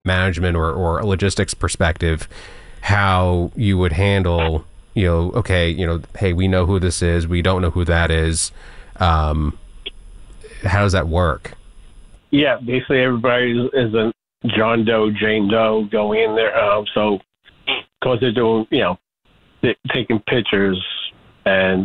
management or a logistics perspective, how you would handle, okay, hey, we know who this is, we don't know who that is. How does that work? Yeah, basically everybody is a John Doe, Jane Doe going in there. So because they're doing, taking pictures and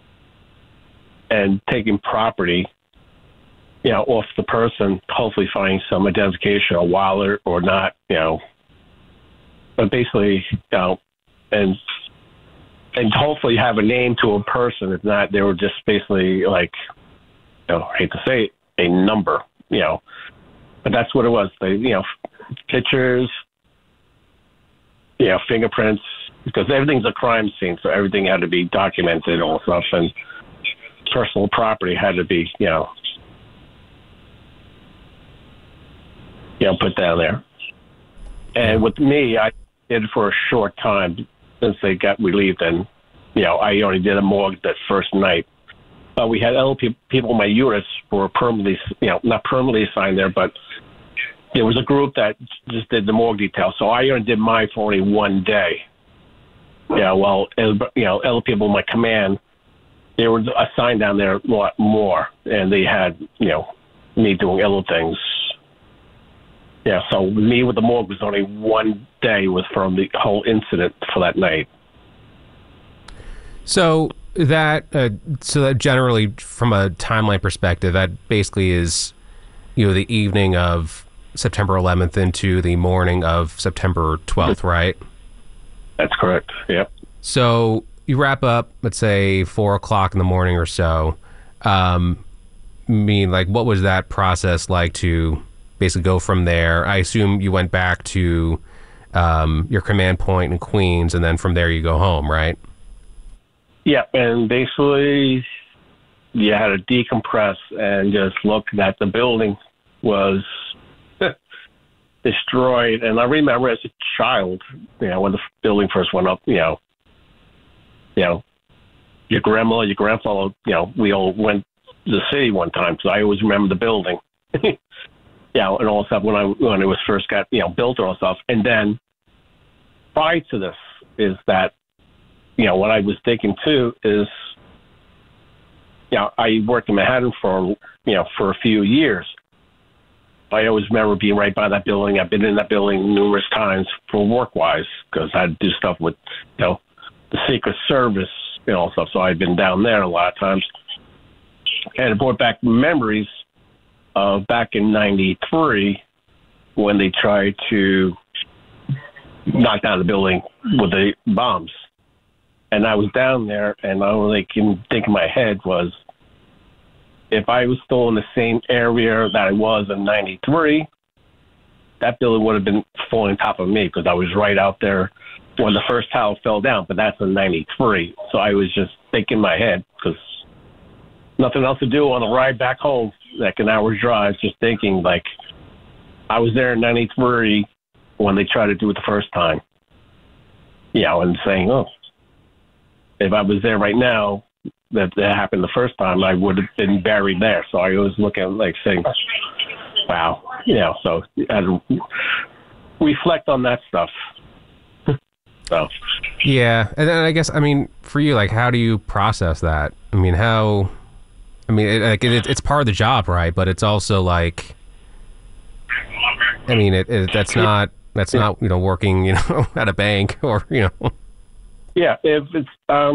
taking property, off the person, hopefully finding some identification, a wallet or not, but basically, and hopefully have a name to a person. If not, they were just basically like, I hate to say it, a number, but that's what it was. They, pictures, fingerprints, because everything's a crime scene, so everything had to be documented and all stuff, and personal property had to be, put down there. And with me, I did it for a short time since they got relieved, and I only did a morgue that first night. But we had other people in my units who were permanently, not permanently assigned there, but there was a group that just did the morgue detail. So I only did mine for only one day. Well, other people in my command, they were assigned down there a lot more, and they had, me doing other things. Yeah, so me with the morgue was only one day was from the whole incident for that night. So that generally, from a timeline perspective, that basically is, the evening of September 11th into the morning of September 12th, right? That's correct. Yep. So you wrap up, let's say 4 o'clock in the morning or so. What was that process like to basically go from there? I assume you went back to your command point in Queens, and then from there you go home, right? Yeah, and basically you had to decompress and just look that the building was destroyed. And I remember as a child, when the building first went up, your grandma, your grandfather, we all went to the city one time, so I always remember the building. And all stuff when it was first got built and all stuff. And then prior to this is that what I was thinking too is I worked in Manhattan for a few years. I always remember being right by that building. I've been in that building numerous times for work wise because I had to do stuff with the Secret Service and all stuff. So I've been down there a lot of times, and it brought back memories back in '93 when they tried to knock down the building with the bombs. And I was down there, and the only thing I can think in my head was if I was still in the same area that I was in '93, that building would have been falling on top of me because I was right out there when the first tower fell down, but that's in '93. So I was just thinking in my head because nothing else to do on the ride back home, like an hour's drive, just thinking like I was there in '93 when they tried to do it the first time. And saying, oh, if I was there right now, that happened the first time, I would have been buried there. So I was looking like saying, wow, so I had to reflect on that stuff. So. Yeah. And then I guess, for you, like, how do you process that? It's part of the job, right? But it's also like, that's not working, at a bank or. Yeah, if it's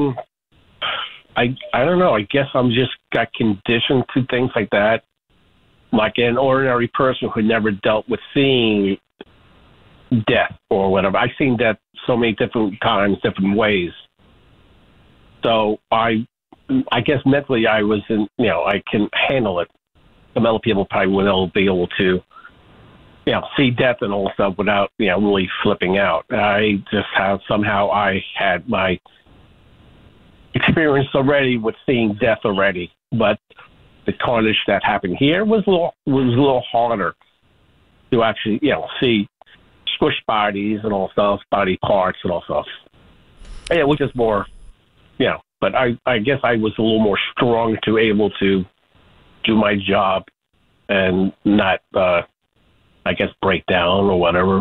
I don't know. I guess I'm just got conditioned to things like that, like an ordinary person who never dealt with seeing death or whatever. I've seen death so many different times, different ways. So I guess mentally I was in, I can handle it. Some other people probably wouldn't be able to, see death and all stuff without, really flipping out. I just I had my experience already with seeing death already, but the carnage that happened here was a little harder to actually, see squished bodies and all stuff, body parts and all stuff. Yeah, which is more, but I guess I was a little more strong to able to do my job and not I guess, break down or whatever.